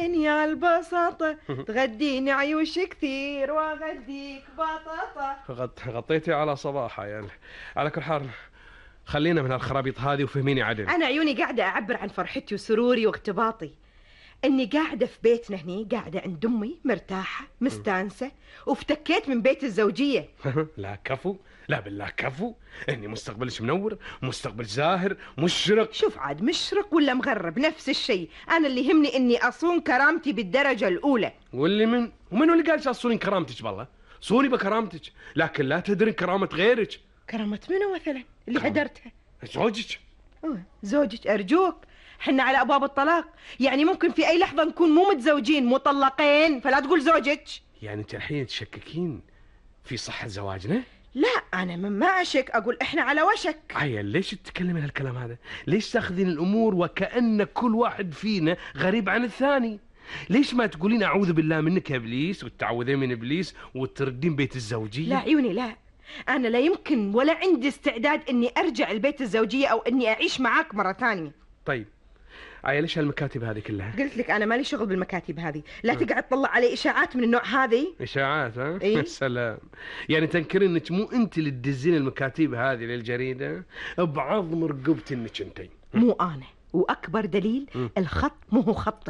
عيني على البساطة، تغديني عيوش كثير واغديك بطاطا. غطيتي على صباح عيال. على كل حال خلينا من هالخرابيط هذه وفهميني عدل. أنا عيوني قاعدة أعبر عن فرحتي وسروري واغتباطي، أني قاعدة في بيتنا هني، قاعدة عند أمي مرتاحة مستانسة، وافتكيت من بيت الزوجية. لا كفو، لا بالله كفو، اني مستقبلش منور، مستقبل زاهر مشرق. شوف عاد مشرق ولا مغرب نفس الشيء، أنا اللي يهمني أني أصون كرامتي بالدرجة الأولى. ومنو اللي قال تصونين كرامتك؟ بالله صوني بكرامتك، لكن لا تدرين كرامة غيرك. كرامة منو مثلا اللي هدرتها؟ زوجك. زوجك أرجوك، حنا على أبواب الطلاق، يعني ممكن في أي لحظة نكون مو متزوجين مطلقين، فلا تقول زوجك. يعني انت الحين تشككين في صحة زواجنا؟ لا أنا ما أشك، أقول إحنا على وشك. عيال ليش تتكلمين هالكلام هذا؟ ليش تاخذين الأمور وكأن كل واحد فينا غريب عن الثاني؟ ليش ما تقولين أعوذ بالله منك يا إبليس وتعوذين من إبليس وتردين بيت الزوجية؟ لا عيوني لا، أنا لا يمكن ولا عندي استعداد إني أرجع البيت الزوجية أو إني أعيش معاك مرة ثانية. طيب عيال ليش هالمكاتب هذه كلها؟ قلت لك أنا مالي شغل بالمكاتب هذه، لا تقعد تطلع علي إشاعات من النوع هذه. إشاعات ها؟ إيه؟ سلام. يعني تنكرين إنك مو أنت اللي تدزين المكاتب هذه للجريدة؟ بعظم رقبتي إنك أنتي. مو أنا، وأكبر دليل الخط مو هو خطي.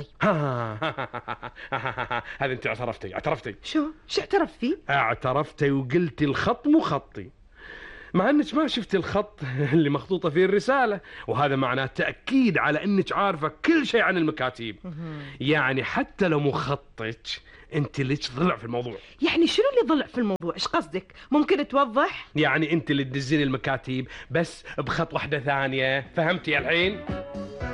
هذا أنت اعترفتي. شو اعترف فيه؟ اعترفتي وقلتي الخط مو خطي، مع انك ما شفت الخط اللي مخطوطة فيه الرسالة، وهذا معناه تأكيد على انك عارفة كل شيء عن المكاتيب. يعني حتى لو مو خطك انت اللي ضلع في الموضوع. يعني شنو اللي ضلع في الموضوع؟ ايش قصدك؟ ممكن توضح؟ يعني انت اللي تدزين المكاتيب بس بخط واحدة ثانية، فهمتي الحين؟